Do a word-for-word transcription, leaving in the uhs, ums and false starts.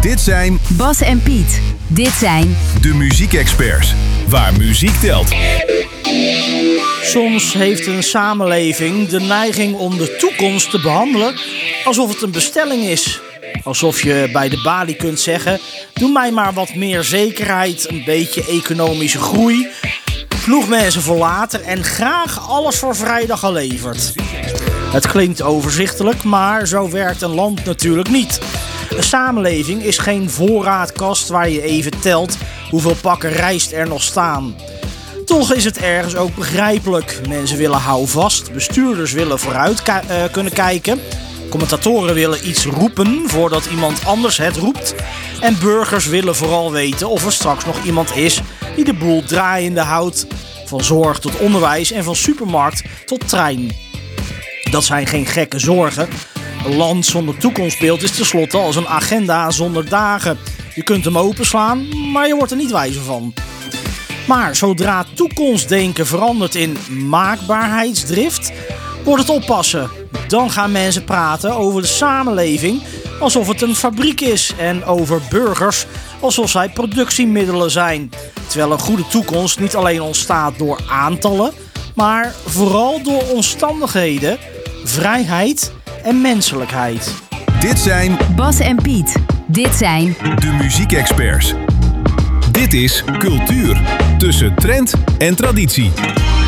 Dit zijn Bas en Piet. Dit zijn de muziekexperts, waar muziek telt. Soms heeft een samenleving de neiging om de toekomst te behandelen alsof het een bestelling is. Alsof je bij de balie kunt zeggen: doe mij maar wat meer zekerheid, een beetje economische groei, genoeg mensen voor later en graag alles voor vrijdag geleverd. Het klinkt overzichtelijk, maar zo werkt een land natuurlijk niet. Een samenleving is geen voorraadkast waar je even telt hoeveel pakken rijst er nog staan. Toch is het ergens ook begrijpelijk. Mensen willen houvast, bestuurders willen vooruit ki- uh, kunnen kijken, commentatoren willen iets roepen voordat iemand anders het roept en burgers willen vooral weten of er straks nog iemand is die de boel draaiende houdt, van zorg tot onderwijs en van supermarkt tot trein. Dat zijn geen gekke zorgen. Een land zonder toekomstbeeld is tenslotte als een agenda zonder dagen. Je kunt hem openslaan, maar je wordt er niet wijzer van. Maar zodra toekomstdenken verandert in maakbaarheidsdrift, wordt het oppassen. Dan gaan mensen praten over de samenleving alsof het een fabriek is en over burgers alsof zij productiemiddelen zijn. Terwijl een goede toekomst niet alleen ontstaat door aantallen, maar vooral door omstandigheden, vrijheid en menselijkheid. Dit zijn Bas en Piet. Dit zijn de muziekexperts. Dit is Cultuur, tussen trend en traditie.